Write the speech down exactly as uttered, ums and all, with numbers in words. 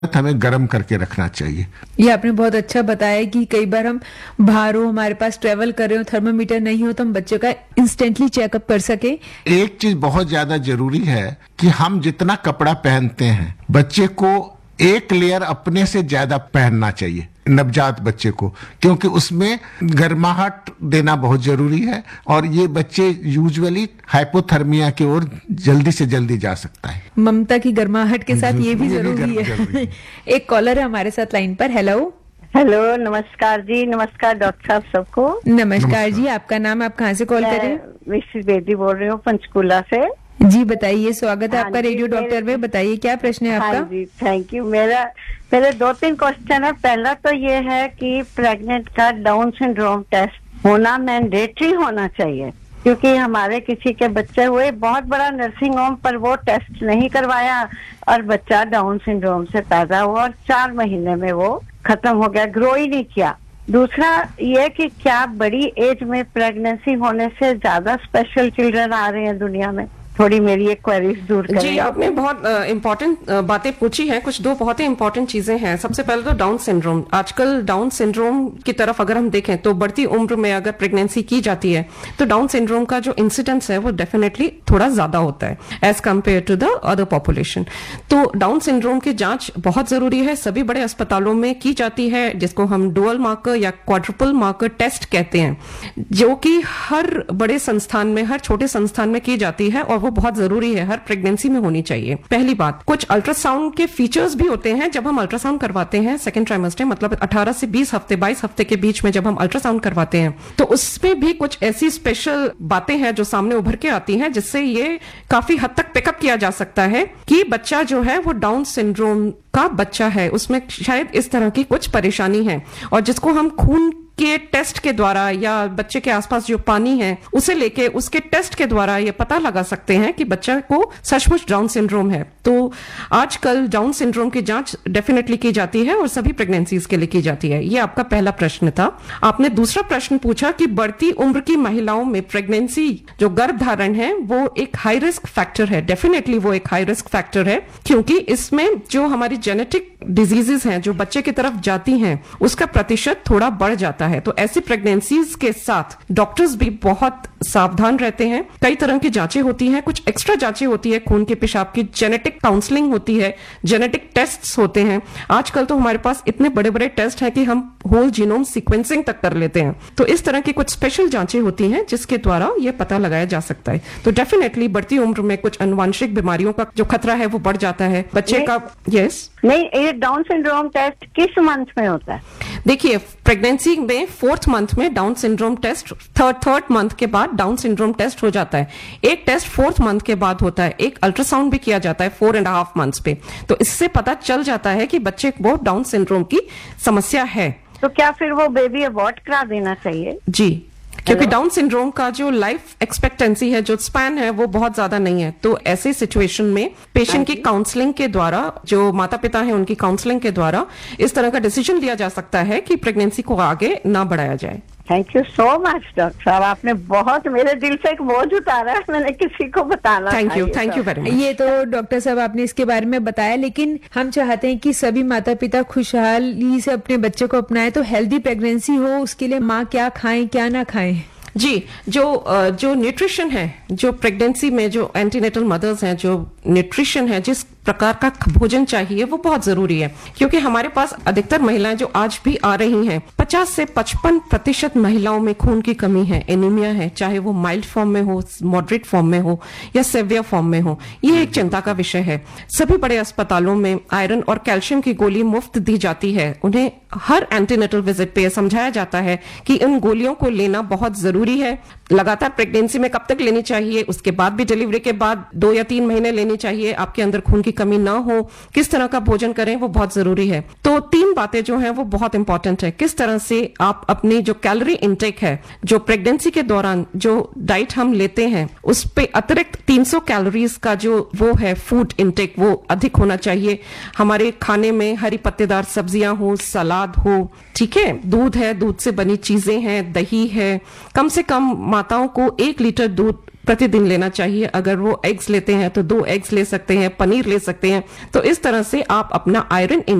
हमें गर्म करके रखना चाहिए। ये आपने बहुत अच्छा बताया कि कई बार हम बाहर हो, हमारे पास ट्रेवल कर रहे हो, थर्मामीटर नहीं हो तो हम बच्चों का इंस्टेंटली चेकअप कर सके। एक चीज बहुत ज्यादा जरूरी है कि हम जितना कपड़ा पहनते हैं बच्चे को एक लेयर अपने से ज्यादा पहनना चाहिए, नवजात बच्चे को, क्योंकि उसमें गर्माहट देना बहुत जरूरी है और ये बच्चे यूजुअली हाइपोथर्मिया की ओर जल्दी से जल्दी जा सकता है। ममता की गर्माहट के साथ ये भी ये भी जरूरी है। जरूरी है। एक कॉलर है हमारे साथ लाइन पर। हेलो। हेलो, नमस्कार जी। नमस्कार डॉक्टर साहब सबको। नमस्कार जी, आपका नाम, आप कहाँ से कॉल कर रहे हैं? मिसेस बेदी बोल रही हूँ पंचकूला से। जी बताइए, स्वागत है हाँ आपका जी, रेडियो डॉक्टर में। बताइए क्या प्रश्न है आपका? हाँ जी, थैंक यू। मेरा मेरे दो तीन क्वेश्चन है। पहला तो ये है कि प्रेग्नेंट का डाउन सिंड्रोम टेस्ट होना मैंडेटरी होना चाहिए, क्योंकि हमारे किसी के बच्चे हुए, बहुत बड़ा नर्सिंग होम पर वो टेस्ट नहीं करवाया और बच्चा डाउन सिंड्रोम से पैदा हुआ और चार महीने में वो खत्म हो गया, ग्रो ही नहीं किया। दूसरा ये कि क्या बड़ी एज में प्रेगनेंसी होने से ज्यादा स्पेशल चिल्ड्रन आ रहे हैं दुनिया में? थोड़ी मेरी एक क्वेरीज दूर करें। जी, आपने बहुत इम्पोर्टेंट uh, uh, बातें पूछी हैं। कुछ दो बहुत ही इम्पोर्टेंट चीजें हैं। सबसे पहले तो डाउन सिंड्रोम। आजकल डाउन सिंड्रोम की तरफ अगर हम देखें तो बढ़ती उम्र में अगर प्रेगनेंसी की जाती है तो डाउन सिंड्रोम का जो इंसिडेंस है वो डेफिनेटली थोड़ा ज्यादा होता है as compare to the other population. तो डाउन सिंड्रोम की जांच बहुत जरूरी है, सभी बड़े अस्पतालों में की जाती है, जिसको हम डुअल मार्कर या क्वाड्रुपल मार्कर टेस्ट कहते हैं, जो कि हर बड़े संस्थान में, हर छोटे संस्थान में की जाती है और वो बहुत जरूरी है, हर प्रेगनेंसी में होनी चाहिए। पहली बात, कुछ अल्ट्रासाउंड के फीचर्स भी होते हैं जब हम अल्ट्रासाउंड करवाते हैं सेकंड ट्राइमेस्टर, मतलब अठारह से बीस हफ्ते, बाईस हफ्ते के बीच में जब हम अल्ट्रासाउंड करवाते हैं तो उसमें भी कुछ ऐसी स्पेशल बातें हैं जो सामने उभर के आती हैं, जिससे ये काफी हद तक पिकअप किया जा सकता है कि बच्चा जो है वो डाउन सिंड्रोम का बच्चा है, उसमें शायद इस तरह की कुछ परेशानी है। और जिसको हम खून के टेस्ट के द्वारा या बच्चे के आसपास जो पानी है उसे लेके उसके टेस्ट के द्वारा ये पता लगा सकते हैं कि बच्चा को सचमुच डाउन सिंड्रोम है। तो आजकल डाउन सिंड्रोम की जांच डेफिनेटली की जाती है और सभी प्रेगनेंसीज के लिए की जाती है। ये आपका पहला प्रश्न था। आपने दूसरा प्रश्न पूछा कि बढ़ती उम्र की महिलाओं में प्रेगनेंसी, जो गर्भधारण है, वो एक हाई रिस्क फैक्टर है। डेफिनेटली वो एक हाई रिस्क फैक्टर है, क्योंकि इसमें जो हमारी जेनेटिक डिजीजेस हैं जो बच्चे की तरफ जाती हैं उसका प्रतिशत थोड़ा बढ़ जाता है। तो ऐसी प्रेगनेंसीज के साथ डॉक्टर्स भी बहुत सावधान रहते हैं। कई तरह की जांचें होती हैं, कुछ एक्स्ट्रा जांचें होती है, खून के पेशाब की, जेनेटिक काउंसलिंग होती है, जेनेटिक टेस्ट्स होते हैं। आजकल तो हमारे पास इतने बड़े बड़े टेस्ट हैं कि हम होल जीनोम सीक्वेंसिंग तक कर लेते हैं। तो इस तरह की कुछ स्पेशल जांचें होती हैं जिसके द्वारा यह पता लगाया जा सकता है। तो डेफिनेटली बढ़ती उम्र में कुछ अनुवांशिक बीमारियों का जो खतरा है वो बढ़ जाता है बच्चे का। यस नहीं, ये डाउन सिंड्रोम टेस्ट किस मंथ में होता है? देखिए, प्रेगनेंसी में फोर्थ मंथ में down syndrome test, third third month के बाद डाउन सिंड्रोम टेस्ट हो जाता है। एक टेस्ट फोर्थ मंथ के बाद होता है, एक अल्ट्रासाउंड भी किया जाता है फोर एंड हाफ मंथ्स पे। तो इससे पता चल जाता है कि बच्चे को डाउन सिंड्रोम की समस्या है। तो क्या फिर वो बेबी अबॉर्ट करा देना चाहिए? जी, क्योंकि डाउन सिंड्रोम का जो लाइफ एक्सपेक्टेंसी है, जो स्पैन है, वो बहुत ज्यादा नहीं है। तो ऐसे सिचुएशन में पेशेंट की काउंसलिंग के द्वारा, जो माता पिता है उनकी काउंसलिंग के द्वारा इस तरह का डिसीजन लिया जा सकता है कि प्रेगनेंसी को आगे ना बढ़ाया जाए। Thank you so much doctor साहब, आपने बहुत मेरे दिल से एक बोझ उतारा है, मैंने किसी को बताना। Thank you, thank you very much. ये तो डॉक्टर साहब आपने इसके बारे में बताया, लेकिन हम चाहते हैं कि सभी माता पिता खुशहाली से अपने बच्चे को अपनाएं। तो हेल्दी प्रेगनेंसी हो उसके लिए माँ क्या खाएं क्या ना खाएं? जी, जो जो न्यूट्रिशन है, जो प्रेगनेंसी में जो एंटीनेटल मदर्स हैं, जो न्यूट्रिशन है, जिस प्रकार का भोजन चाहिए वो बहुत जरूरी है। क्योंकि हमारे पास अधिकतर महिलाएं जो आज भी आ रही हैं, पचास से पचपन प्रतिशत महिलाओं में खून की कमी है, एनीमिया है, चाहे वो माइल्ड फॉर्म में हो, मॉडरेट फॉर्म में हो या सेवियर फॉर्म में हो। ये एक चिंता का विषय है। सभी बड़े अस्पतालों में आयरन और कैल्शियम की गोली मुफ्त दी जाती है। उन्हें हर एंटीनेटल विजिट पे समझाया जाता है कि इन गोलियों को लेना बहुत जरूरी है। लगातार प्रेगनेंसी में कब तक लेनी चाहिए, उसके बाद भी डिलीवरी के बाद दो या तीन महीने लेनी चाहिए, आपके अंदर खून की कमी ना हो, किस तरह का भोजन करें वो बहुत जरूरी है। तो तीन बातें जो हैं वो बहुत इंपॉर्टेंट है। किस तरह से आप अपनी जो कैलोरी इनटेक है, जो प्रेगनेंसी के दौरान जो डाइट हम लेते हैं उस पे अतिरिक्त तीन सौ कैलोरीज का जो वो है फूड इनटेक, वो अधिक होना चाहिए। हमारे खाने में हरी पत्तेदार सब्जियां हो, सलाद हो, ठीक है, दूध है, दूध से बनी चीजें हैं, दही है। कम से कम माताओं को एक लीटर दूध प्रतिदिन लेना चाहिए। अगर वो एग्स लेते हैं तो दो एग्स ले सकते हैं, पनीर ले सकते हैं। तो इस तरह से आप अपना आयरन